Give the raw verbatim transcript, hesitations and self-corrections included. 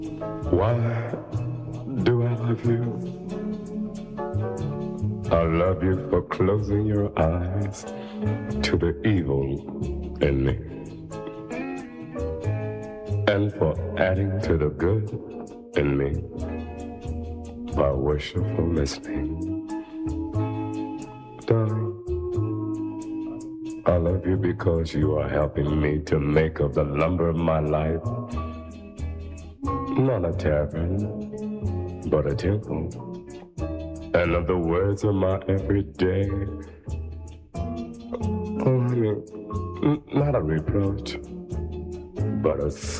Why do I love you? I love you for closing your eyes to the evil in me, and for adding to the good in me by worshipful listening. Darling, I love you because you are helping me to make of the lumber of my life not a tavern, but a temple, and of the words of my everyday, oh, honey, n- not a reproach, but a